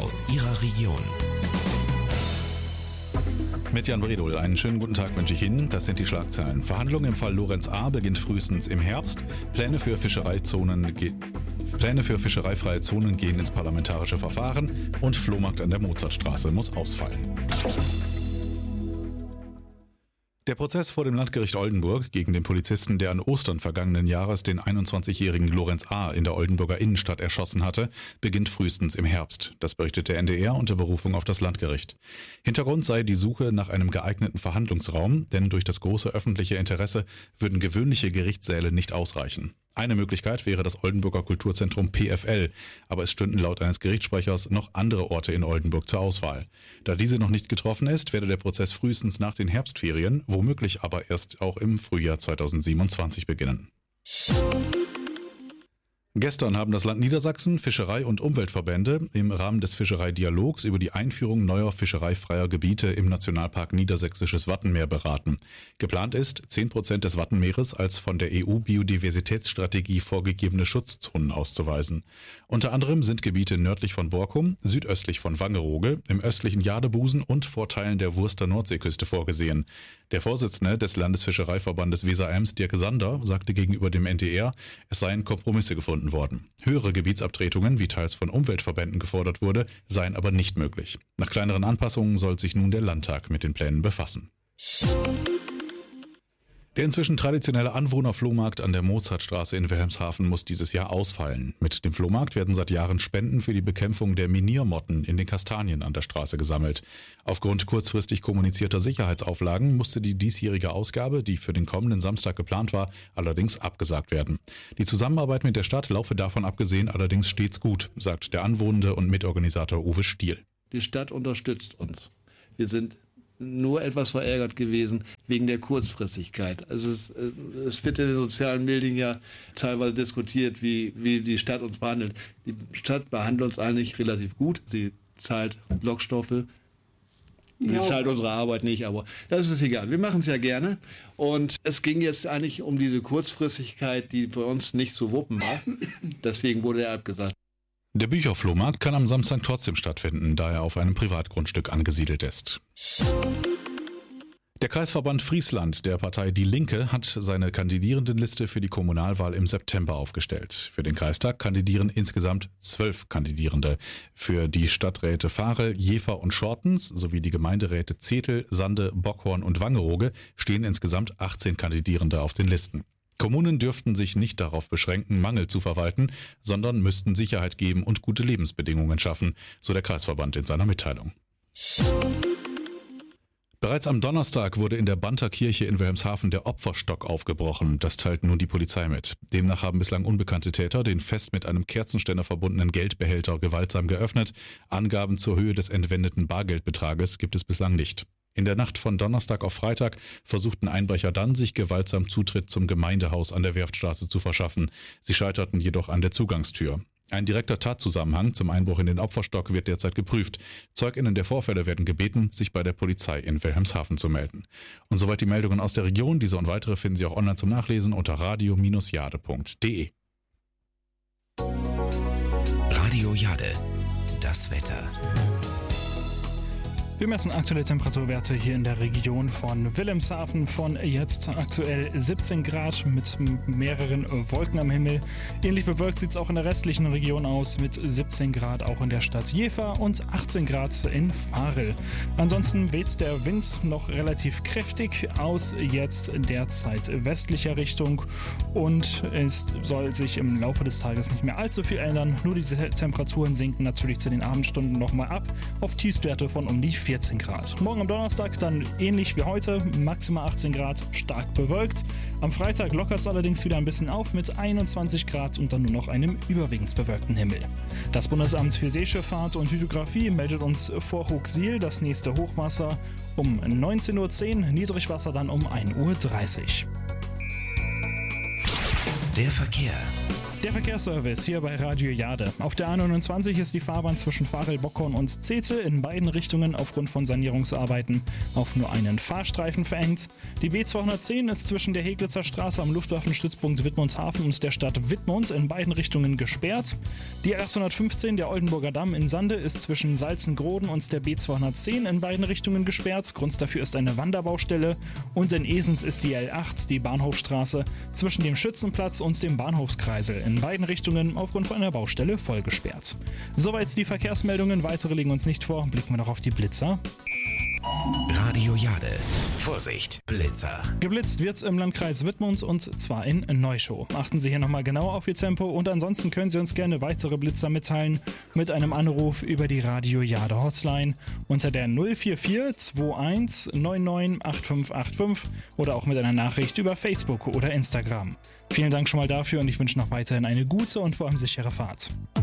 aus Ihrer Region. Mit Jan Bredol, einen schönen guten Tag wünsche ich Ihnen. Das sind die Schlagzeilen. Verhandlung im Fall Lorenz A. beginnt frühestens im Herbst. Pläne für fischereifreie Zonen gehen ins parlamentarische Verfahren und Flohmarkt an der Mozartstraße muss ausfallen. Der Prozess vor dem Landgericht Oldenburg gegen den Polizisten, der an Ostern vergangenen Jahres den 21-jährigen Lorenz A. in der Oldenburger Innenstadt erschossen hatte, beginnt frühestens im Herbst. Das berichtet der NDR unter Berufung auf das Landgericht. Hintergrund sei die Suche nach einem geeigneten Verhandlungsraum, denn durch das große öffentliche Interesse würden gewöhnliche Gerichtssäle nicht ausreichen. Eine Möglichkeit wäre das Oldenburger Kulturzentrum PFL, aber es stünden laut eines Gerichtssprechers noch andere Orte in Oldenburg zur Auswahl. Da diese noch nicht getroffen ist, werde der Prozess frühestens nach den Herbstferien, womöglich aber erst auch im Frühjahr 2027 beginnen. Gestern haben das Land Niedersachsen, Fischerei- und Umweltverbände im Rahmen des Fischereidialogs über die Einführung neuer fischereifreier Gebiete im Nationalpark Niedersächsisches Wattenmeer beraten. Geplant ist, 10% des Wattenmeeres als von der EU-Biodiversitätsstrategie vorgegebene Schutzzonen auszuweisen. Unter anderem sind Gebiete nördlich von Borkum, südöstlich von Wangerooge, im östlichen Jadebusen und vor Teilen der Wurster Nordseeküste vorgesehen. Der Vorsitzende des Landesfischereiverbandes Weser-Ems, Dirk Sander, sagte gegenüber dem NDR, es seien Kompromisse gefunden worden. Höhere Gebietsabtretungen, wie teils von Umweltverbänden gefordert wurde, seien aber nicht möglich. Nach kleineren Anpassungen soll sich nun der Landtag mit den Plänen befassen. Der inzwischen traditionelle Anwohnerflohmarkt an der Mozartstraße in Wilhelmshaven muss dieses Jahr ausfallen. Mit dem Flohmarkt werden seit Jahren Spenden für die Bekämpfung der Miniermotten in den Kastanien an der Straße gesammelt. Aufgrund kurzfristig kommunizierter Sicherheitsauflagen musste die diesjährige Ausgabe, die für den kommenden Samstag geplant war, allerdings abgesagt werden. Die Zusammenarbeit mit der Stadt laufe davon abgesehen allerdings stets gut, sagt der Anwohnende und Mitorganisator Uwe Stiel. Die Stadt unterstützt uns. Wir sind nur etwas verärgert gewesen wegen der Kurzfristigkeit. Also es wird in den sozialen Medien ja teilweise diskutiert, wie die Stadt uns behandelt. Die Stadt behandelt uns eigentlich relativ gut. Sie zahlt Lockstoffe. Sie zahlt unsere Arbeit nicht, aber das ist egal. Wir machen es ja gerne. Und es ging jetzt eigentlich um diese Kurzfristigkeit, die für uns nicht zu wuppen war. Deswegen wurde er abgesagt. Der Bücherflohmarkt kann am Samstag trotzdem stattfinden, da er auf einem Privatgrundstück angesiedelt ist. Der Kreisverband Friesland der Partei Die Linke hat seine Kandidierendenliste für die Kommunalwahl im September aufgestellt. Für den Kreistag kandidieren insgesamt 12 Kandidierende. Für die Stadträte Varel, Jever und Schortens sowie die Gemeinderäte Zetel, Sande, Bockhorn und Wangerooge stehen insgesamt 18 Kandidierende auf den Listen. Kommunen dürften sich nicht darauf beschränken, Mangel zu verwalten, sondern müssten Sicherheit geben und gute Lebensbedingungen schaffen, so der Kreisverband in seiner Mitteilung. Bereits am Donnerstag wurde in der Banter-Kirche in Wilhelmshaven der Opferstock aufgebrochen. Das teilt nun die Polizei mit. Demnach haben bislang unbekannte Täter den fest mit einem Kerzenständer verbundenen Geldbehälter gewaltsam geöffnet. Angaben zur Höhe des entwendeten Bargeldbetrages gibt es bislang nicht. In der Nacht von Donnerstag auf Freitag versuchten Einbrecher dann, sich gewaltsam Zutritt zum Gemeindehaus an der Werftstraße zu verschaffen. Sie scheiterten jedoch an der Zugangstür. Ein direkter Tatzusammenhang zum Einbruch in den Opferstock wird derzeit geprüft. ZeugInnen der Vorfälle werden gebeten, sich bei der Polizei in Wilhelmshaven zu melden. Und soweit die Meldungen aus der Region. Diese und weitere finden Sie auch online zum Nachlesen unter radio-jade.de. Radio Jade. Das Wetter. Wir messen aktuelle Temperaturwerte hier in der Region von Wilhelmshaven von jetzt aktuell 17 Grad mit mehreren Wolken am Himmel. Ähnlich bewölkt sieht es auch in der restlichen Region aus mit 17 Grad auch in der Stadt Jever und 18 Grad in Varel. Ansonsten weht der Wind noch relativ kräftig aus jetzt derzeit westlicher Richtung und es soll sich im Laufe des Tages nicht mehr allzu viel ändern. Nur diese Temperaturen sinken natürlich zu den Abendstunden nochmal ab auf Tiefstwerte von um die 14 Grad. Morgen am Donnerstag dann ähnlich wie heute, maximal 18 Grad, stark bewölkt. Am Freitag lockert es allerdings wieder ein bisschen auf mit 21 Grad und dann nur noch einem überwiegend bewölkten Himmel. Das Bundesamt für Seeschifffahrt und Hydrographie meldet uns vor Hochsiel das nächste Hochwasser um 19:10 Uhr, Niedrigwasser dann um 1:30 Uhr. Der Verkehr. Der Verkehrsservice hier bei Radio Jade. Auf der A29 ist die Fahrbahn zwischen Varel-Bockhorn und Zete in beiden Richtungen aufgrund von Sanierungsarbeiten auf nur einen Fahrstreifen verengt. Die B210 ist zwischen der Heglitzer Straße am Luftwaffenstützpunkt Wittmundshafen und der Stadt Wittmund in beiden Richtungen gesperrt. Die R815, der Oldenburger Damm in Sande, ist zwischen Salzengroden und der B210 in beiden Richtungen gesperrt. Grund dafür ist eine Wanderbaustelle. Und in Esens ist die L8, die Bahnhofstraße, zwischen dem Schützenplatz und dem Bahnhofskreisel in beiden Richtungen aufgrund von einer Baustelle voll gesperrt. Soweit die Verkehrsmeldungen, weitere liegen uns nicht vor. Blicken wir noch auf die Blitzer. Radio Jade. Vorsicht, Blitzer. Geblitzt wird's im Landkreis Wittmund und zwar in Neuschow. Achten Sie hier nochmal genau auf Ihr Tempo und ansonsten können Sie uns gerne weitere Blitzer mitteilen mit einem Anruf über die Radio Jade Hotline unter der 044 21 99 8585 oder auch mit einer Nachricht über Facebook oder Instagram. Vielen Dank schon mal dafür und ich wünsche noch weiterhin eine gute und vor allem sichere Fahrt.